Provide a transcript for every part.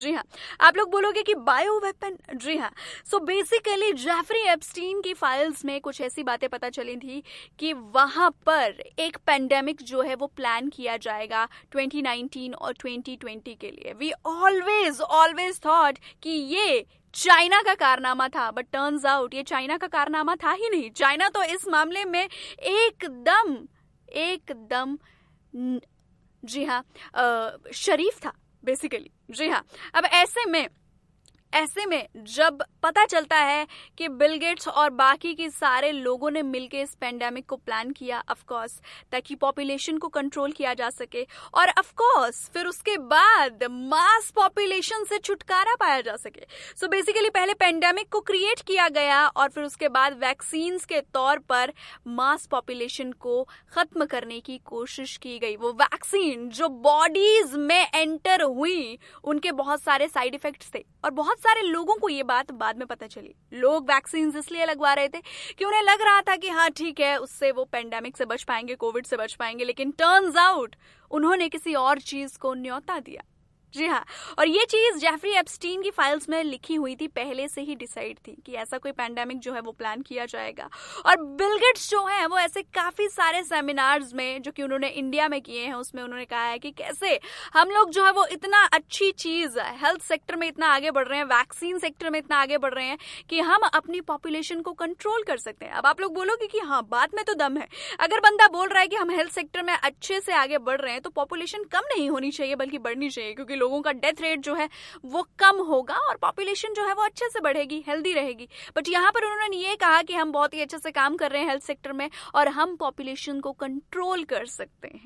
जी हाँ, आप लोग बोलोगे कि बायो वेपन। जी हाँ, सो बेसिकली जेफरी एप्स्टीन की फाइल्स में कुछ ऐसी बातें पता चली थी कि वहां पर एक पेंडेमिक जो है वो प्लान किया जाएगा 2019 और 2020 के लिए। वी ऑलवेज ऑलवेज थॉट कि ये चाइना का कारनामा था, बट टर्न्स आउट ये चाइना का कारनामा था ही नहीं। चाइना तो इस मामले में एकदम एकदम जी हाँ शरीफ था बेसिकली। जी हाँ, अब ऐसे में जब पता चलता है कि बिल गेट्स और बाकी के सारे लोगों ने मिलकर इस पेंडेमिक को प्लान किया, ऑफ कोर्स ताकि पॉपुलेशन को कंट्रोल किया जा सके, और ऑफ कोर्स फिर उसके बाद मास पॉपुलेशन से छुटकारा पाया जा सके। सो बेसिकली पहले पेंडेमिक को क्रिएट किया गया और फिर उसके बाद वैक्सीन्स के तौर पर मास पॉपुलेशन को खत्म करने की कोशिश की गई। वो वैक्सीन जो बॉडीज में एंटर हुई उनके बहुत सारे साइड इफेक्ट्स थे और बहुत सारे लोगों को ये बात बाद में पता चली। लोग वैक्सीन इसलिए लगवा रहे थे कि उन्हें लग रहा था कि हाँ ठीक है, उससे वो पेंडेमिक से बच पाएंगे, कोविड से बच पाएंगे, लेकिन टर्न्स आउट उन्होंने किसी और चीज को न्योता दिया। जी हाँ, और ये चीज जेफरी एप्स्टीन की फाइल्स में लिखी हुई थी, पहले से ही डिसाइड थी कि ऐसा कोई पैंडेमिक जो है वो प्लान किया जाएगा। और बिल गेट्स जो है वो ऐसे काफी सारे सेमिनार्स में जो कि उन्होंने इंडिया में किए हैं उसमें उन्होंने कहा है कि कैसे हम लोग जो है वो इतना अच्छी चीज हेल्थ सेक्टर में इतना आगे बढ़ रहे हैं, वैक्सीन सेक्टर में इतना आगे बढ़ रहे हैं कि हम अपनी पॉपुलेशन को कंट्रोल कर सकते हैं। अब आप लोग बोलोगे कि हाँ बात में तो दम है। अगर बंदा बोल रहा है कि हम हेल्थ सेक्टर में अच्छे से आगे बढ़ रहे हैं तो पॉपुलेशन कम नहीं होनी चाहिए बल्कि बढ़नी चाहिए, क्योंकि लोगों का डेथ रेट जो है वो कम होगा और पॉपुलेशन जो है वो अच्छे से बढ़ेगी, हेल्दी रहेगी। बट यहाँ पर उन्होंने ये कहा कि हम बहुत ही अच्छे से काम कर रहे हैं हेल्थ सेक्टर में और हम पॉपुलेशन को कंट्रोल कर सकते हैं।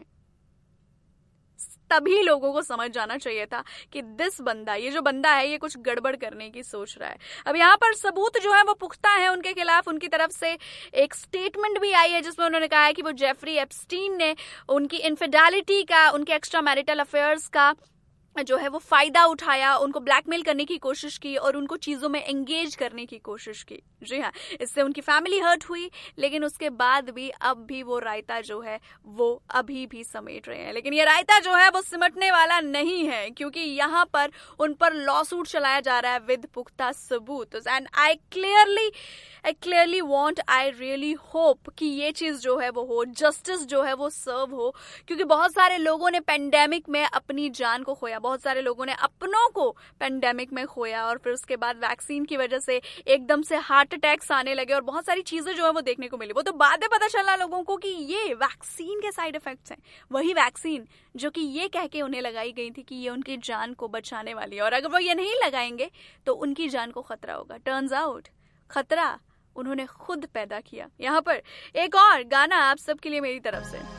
तभी लोगों को समझ जाना चाहिए था कि ये जो बंदा है ये कुछ गड़बड़ करने की सोच रहा है। अब यहाँ पर सबूत जो है वो पुख्ता है उनके खिलाफ। उनकी तरफ से एक स्टेटमेंट भी आई है जिसमें उन्होंने कहा है कि वो जेफरी एप्स्टीन ने उनकी इनफिडेलिटी का, उनके एक्स्ट्रा मैरिटल अफेयर्स का जो है वो फायदा उठाया, उनको ब्लैकमेल करने की कोशिश की और उनको चीजों में एंगेज करने की कोशिश की। जी हाँ, इससे उनकी फैमिली हर्ट हुई, लेकिन उसके बाद भी अब भी वो रायता जो है वो अभी भी समेट रहे हैं। लेकिन ये रायता जो है वो सिमटने वाला नहीं है, क्योंकि यहाँ पर उन पर लॉ सूट चलाया जा रहा है विद पुख्ता सबूत। And I clearly want, I really hope कि ये चीज जो है वो हो, जस्टिस जो है वो सर्व हो, क्योंकि बहुत सारे लोगों ने पेंडेमिक में अपनी जान को खोया, बहुत सारे लोगों ने अपनों को पेंडेमिक में खोया और फिर उसके बाद वैक्सीन की वजह से एकदम से हार्ट अटैक्स आने लगे और बहुत सारी चीजें जो है वो देखने को मिली। वो तो बाद में पता चला लोगों को कि ये वैक्सीन के साइड इफेक्ट्स हैं, वही वैक्सीन जो कि ये कह के उन्हें लगाई गई थी कि ये उनकी जान को बचाने वाली है और अगर वो ये नहीं लगाएंगे तो उनकी जान को खतरा होगा। टर्न्स आउट खतरा उन्होंने खुद पैदा किया। यहाँ पर एक और गाना आप सबके लिए मेरी तरफ से।